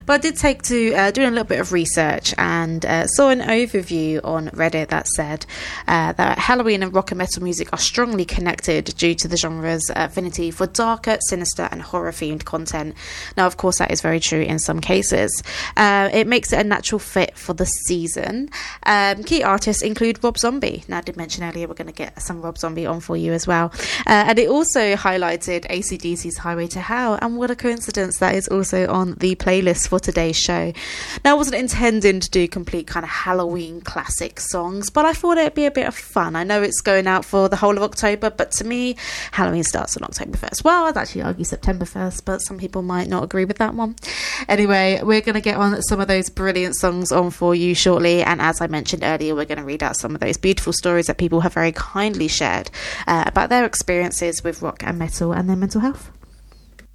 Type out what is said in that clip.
But I did take to doing a little bit of research and saw an overview on Reddit that said that Halloween and rock and metal music are strongly connected due to the genre's affinity for darker, sinister and horror-themed content. Now, of course, that is very true in some cases. It makes it a natural fit for the season. Key artists include Rob Zombie. Now, I did mention earlier we're going to get some Rob Zombie on for you as well. And it also highlighted AC/DC's Highway to Hell, and what a coincidence that is also on the playlist for today's show. Now, I wasn't intending to do complete kind of Halloween classic songs, but I thought it'd be a bit of fun. I know it's going out for the whole of October, but to me, Halloween starts on October 1st. Well, I'd actually argue September 1st, but some people might not agree with that one. Anyway, we're going to get on some of those brilliant songs on for you shortly, and as I mentioned earlier, we're going to read out some of those beautiful stories that people have very kindly shared about their experiences with rock and metal and their mental health.